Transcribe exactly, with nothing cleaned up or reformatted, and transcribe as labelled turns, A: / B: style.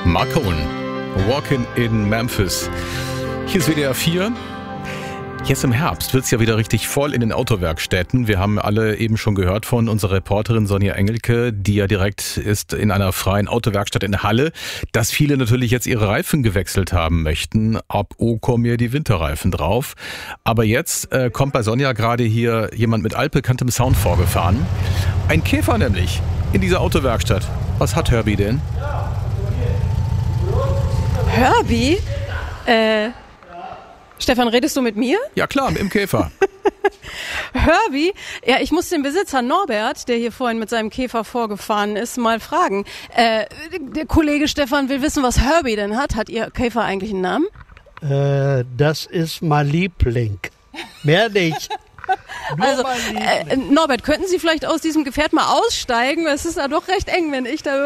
A: Mark Cohen, Walking in Memphis. Hier ist W D R vier. Jetzt im Herbst wird's ja wieder richtig voll in den Autowerkstätten. Wir haben alle eben schon gehört von unserer Reporterin Sonja Engelke, die ja direkt ist in einer freien Autowerkstatt in Halle, dass viele natürlich jetzt ihre Reifen gewechselt haben möchten. Ab oh, kommen mir die Winterreifen drauf. Aber jetzt äh, kommt bei Sonja gerade hier jemand mit altbekanntem Sound vorgefahren. Ein Käfer nämlich in dieser Autowerkstatt. Was hat Herbie denn?
B: Herbie? Äh... Stefan, redest du mit mir?
A: Ja klar, im Käfer.
B: Herbie? Ja, ich muss den Besitzer Norbert, der hier vorhin mit seinem Käfer vorgefahren ist, mal fragen. Äh, der Kollege Stefan will wissen, was Herbie denn hat. Hat Ihr Käfer eigentlich einen Namen?
C: Äh, das ist mein Liebling. Mehr nicht. Nur
B: also,
C: mein Liebling.
B: Äh, Norbert, könnten Sie vielleicht aus diesem Gefährt mal aussteigen? Es ist ja doch recht eng, wenn ich da